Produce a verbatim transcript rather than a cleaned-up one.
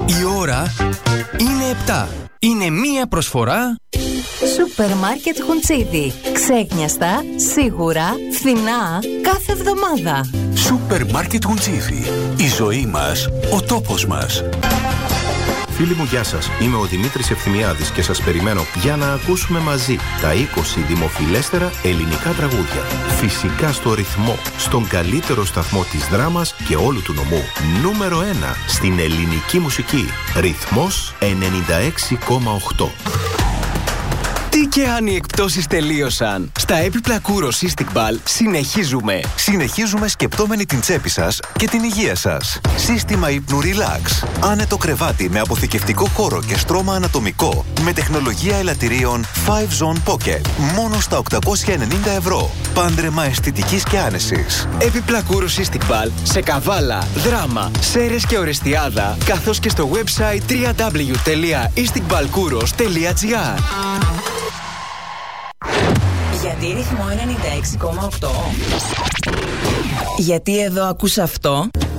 Η ώρα είναι επτά. Είναι μία προσφορά Σούπερ Μάρκετ Χουντσίδη. Ξέχνιαστα, σίγουρα, φθηνά, κάθε εβδομάδα. Σούπερ Μάρκετ Χουντσίδη. Η ζωή μας, ο τόπος μας. Φίλοι μου, γεια σας. Είμαι ο Δημήτρης Ευθυμιάδης και σας περιμένω για να ακούσουμε μαζί τα είκοσι δημοφιλέστερα ελληνικά τραγούδια. Φυσικά στο ρυθμό, στον καλύτερο σταθμό της δράμας και όλου του νομού. Νούμερο ένα στην ελληνική μουσική. Ρυθμός ενενήντα έξι κόμμα οκτώ. Τι και αν οι εκπτώσεις τελείωσαν. Στα έπιπλα Κούρος Cystic Ball συνεχίζουμε. Συνεχίζουμε σκεπτόμενοι την τσέπη σας και την υγεία σας. Σύστημα ύπνου Relax. Άνετο κρεβάτι με αποθηκευτικό χώρο και στρώμα ανατομικό. Με τεχνολογία ελαττηρίων five zone Pocket. Μόνο στα οκτακόσια ενενήντα ευρώ. Πάντρεμα αισθητικής και άνεσης. Έπιπλα Κούρος Cystic Ball σε Καβάλα, Δράμα, Σέρρες και Ορεστιάδα, καθώς και στο website double-u double-u double-u τελεία isticbalkouros τελεία gr. Γιατί ρυθμό ενενήντα έξι κόμμα οκτώ? Γιατί εδώ ακούς αυτό?